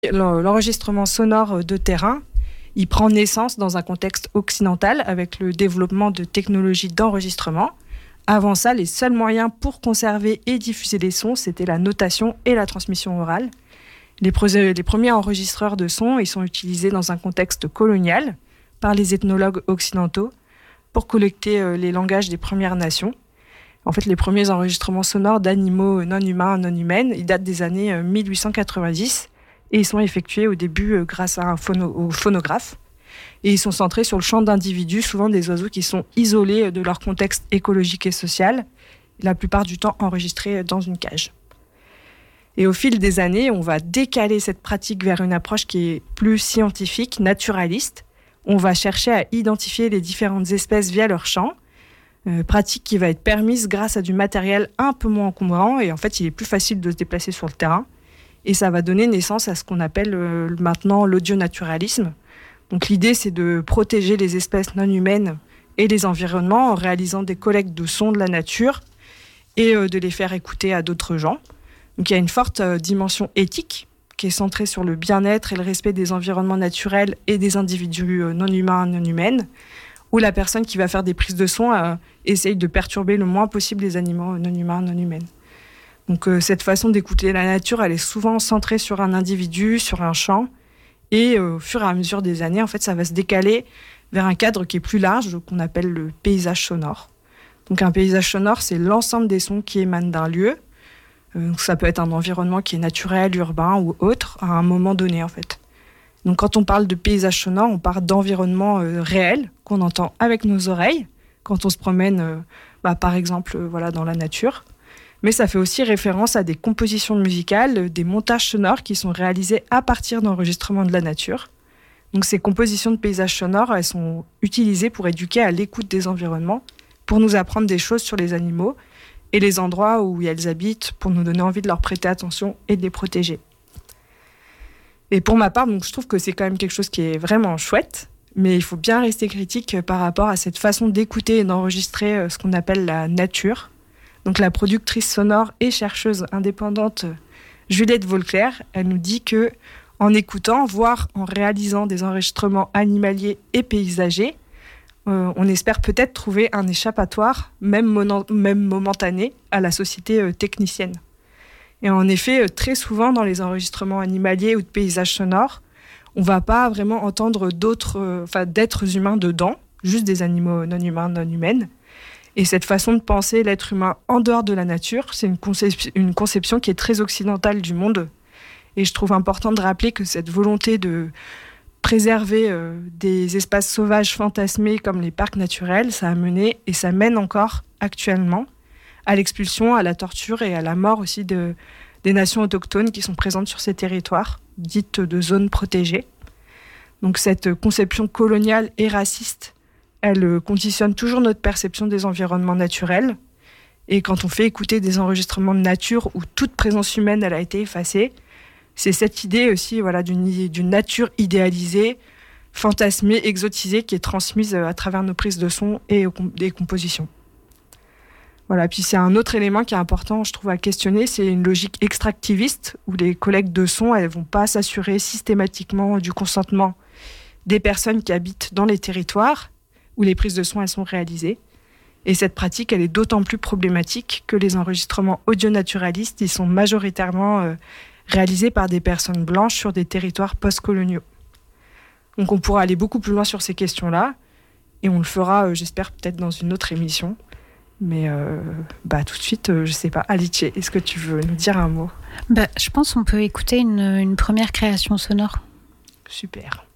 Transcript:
L'enregistrement sonore de terrain, il prend naissance dans un contexte occidental avec le développement de technologies d'enregistrement. Avant ça, les seuls moyens pour conserver et diffuser les sons, c'était la notation et la transmission orale. Les premiers enregistreurs de sons, ils sont utilisés dans un contexte colonial par les ethnologues occidentaux pour collecter les langages des Premières Nations. En fait, les premiers enregistrements sonores d'animaux non humains, non humaines, ils datent des années 1890 et ils sont effectués au début grâce à au phonographe. Et ils sont centrés sur le chant d'individus, souvent des oiseaux qui sont isolés de leur contexte écologique et social, la plupart du temps enregistrés dans une cage. Et au fil des années, on va décaler cette pratique vers une approche qui est plus scientifique, naturaliste. On va chercher à identifier les différentes espèces via leur chant, pratique qui va être permise grâce à du matériel un peu moins encombrant, et en fait, il est plus facile de se déplacer sur le terrain. Et ça va donner naissance à ce qu'on appelle maintenant l'audionaturalisme. Donc l'idée, c'est de protéger les espèces non humaines et les environnements en réalisant des collectes de sons de la nature et de les faire écouter à d'autres gens. Donc il y a une forte dimension éthique qui est centrée sur le bien-être et le respect des environnements naturels et des individus non humains, non humaines, où la personne qui va faire des prises de son essaye de perturber le moins possible les animaux non humains, non humaines. Donc cette façon d'écouter la nature, elle est souvent centrée sur un individu, sur un champ. Et au fur et à mesure des années, en fait, ça va se décaler vers un cadre qui est plus large, qu'on appelle le paysage sonore. Donc un paysage sonore, c'est l'ensemble des sons qui émanent d'un lieu. Donc ça peut être un environnement qui est naturel, urbain ou autre, à un moment donné, en fait. Donc quand on parle de paysage sonore, on parle d'environnement réel, qu'on entend avec nos oreilles, quand on se promène, par exemple, dans la nature. Mais ça fait aussi référence à des compositions musicales, des montages sonores qui sont réalisés à partir d'enregistrements de la nature. Donc ces compositions de paysages sonores, elles sont utilisées pour éduquer à l'écoute des environnements, pour nous apprendre des choses sur les animaux et les endroits où elles habitent, pour nous donner envie de leur prêter attention et de les protéger. Et pour ma part, donc, je trouve que c'est quand même quelque chose qui est vraiment chouette, mais il faut bien rester critique par rapport à cette façon d'écouter et d'enregistrer ce qu'on appelle la nature. Donc la productrice sonore et chercheuse indépendante Juliette Volclair, elle nous dit que en écoutant, voire en réalisant des enregistrements animaliers et paysagers, on espère peut-être trouver un échappatoire, même momentané, à la société technicienne. Et en effet, très souvent dans les enregistrements animaliers ou de paysages sonores, on ne va pas vraiment entendre d'êtres humains dedans, juste des animaux non humains, non humaines. Et cette façon de penser l'être humain en dehors de la nature, c'est une conception qui est très occidentale du monde. Et je trouve important de rappeler que cette volonté de préserver des espaces sauvages fantasmés comme les parcs naturels, ça a mené et ça mène encore actuellement à l'expulsion, à la torture et à la mort aussi des nations autochtones qui sont présentes sur ces territoires, dites de zones protégées. Donc cette conception coloniale et raciste, elle conditionne toujours notre perception des environnements naturels. Et quand on fait écouter des enregistrements de nature où toute présence humaine elle a été effacée, c'est cette idée aussi d'une nature idéalisée, fantasmée, exotisée, qui est transmise à travers nos prises de son et des compositions. Voilà. Puis c'est un autre élément qui est important, je trouve, à questionner, c'est une logique extractiviste où les collectes de sons, elles vont pas s'assurer systématiquement du consentement des personnes qui habitent dans les territoires où les prises de son elles sont réalisées. Et cette pratique, elle est d'autant plus problématique que les enregistrements audionaturalistes, ils sont majoritairement réalisés par des personnes blanches sur des territoires post-coloniaux. Donc on pourra aller beaucoup plus loin sur ces questions-là, et on le fera, j'espère, peut-être dans une autre émission. Mais tout de suite, je sais pas. Alice, est-ce que tu veux nous dire un mot ? Je pense qu'on peut écouter une première création sonore. Super.